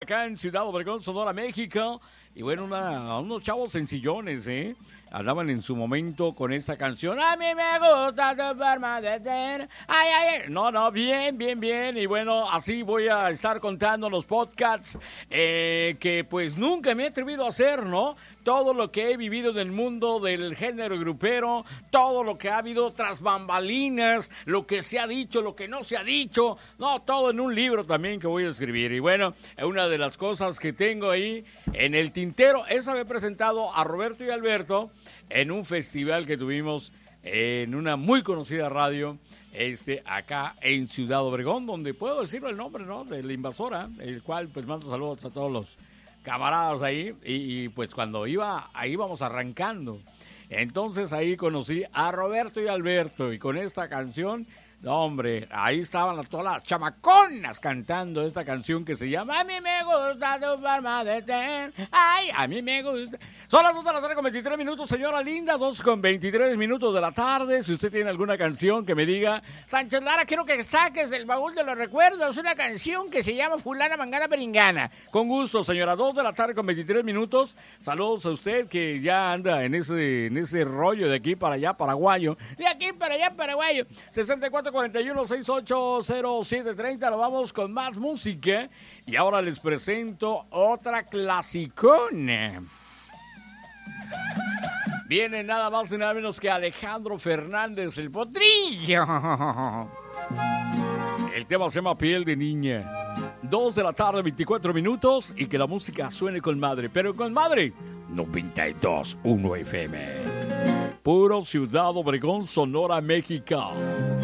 acá en Ciudad Obregón, Sonora, México. Y bueno, unos chavos sencillones, ¿eh? Hablaban en su momento con esta canción. A mí me gusta tu forma de ser. Ay, ay, ay. No, bien. Y bueno, así voy a estar contando los podcasts que pues nunca me he atrevido a hacer, ¿no? Todo lo que he vivido en el mundo del género grupero, todo lo que ha habido tras bambalinas, lo que se ha dicho, lo que no se ha dicho, no, todo en un libro también que voy a escribir. Y bueno, una de las cosas que tengo ahí en el tintero es haber presentado a Roberto y Alberto en un festival que tuvimos en una muy conocida radio, acá en Ciudad Obregón, donde puedo decirlo el nombre, ¿no? De la invasora, el cual pues mando saludos a todos los camaradas ahí, y pues cuando ahí íbamos arrancando, entonces ahí conocí a Roberto y Alberto, y con esta canción, no, hombre, ahí estaban todas las chamaconas cantando esta canción que se llama A mí me gusta tu forma de ser. Ay, a mí me gusta. Son las 2 de la tarde con 23 minutos, señora linda, 2 con 23 minutos de la tarde. Si usted tiene alguna canción que me diga, Sánchez Lara, quiero que saques del baúl de los recuerdos una canción que se llama Fulana Mangana Peringana. Con gusto, señora, 2 de la tarde con 23 minutos. Saludos a usted que ya anda en ese rollo de aquí para allá, paraguayo. De aquí para allá, paraguayo. 6441-680730. Lo vamos con más música. Y ahora les presento otra clasicona. Viene nada más y nada menos que Alejandro Fernández, el Potrillo. El tema se llama Piel de Niña. 2 de la tarde, 24 minutos. Y que la música suene con madre. Pero con madre, 92.1 FM. Puro Ciudad Obregón, Sonora, México.